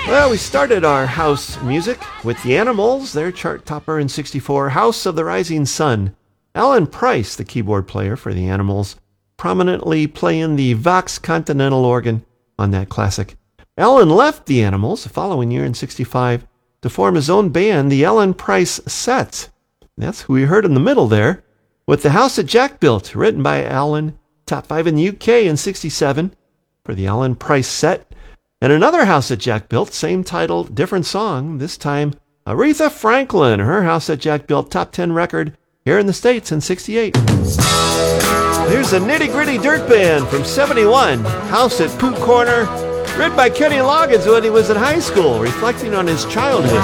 Well, we started our house music with the Animals, their chart topper in '64, House of the Rising Sun. Alan Price, the keyboard player for the Animals, prominently playing the Vox Continental organ on that classic. Alan left the Animals the following year in '65 to form his own band, the Alan Price Sets. That's who we heard in the middle there, with The House That Jack Built, written by Alan, top 5 in the UK in '67 for the Alan Price Set. And another House That Jack Built, same title, different song, this time Aretha Franklin, her House That Jack Built top 10 record here in the States in '68. Here's a Nitty Gritty Dirt Band from '71, House at Poot Corner, written by Kenny Loggins when he was in high school, reflecting on his childhood.